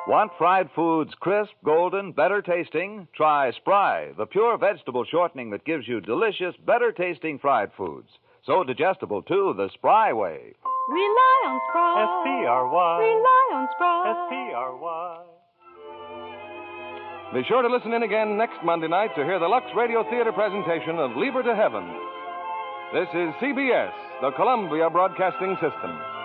Want fried foods crisp, golden, better tasting? Try Spry, the pure vegetable shortening that gives you delicious, better tasting fried foods. So digestible, too, the Spry way. Rely on Spry. S-P-R-Y. Rely on Spry. S-P-R-Y. Be sure to listen in again next Monday night to hear the Lux Radio Theater presentation of Lieber to Heaven. This is CBS, the Columbia Broadcasting System.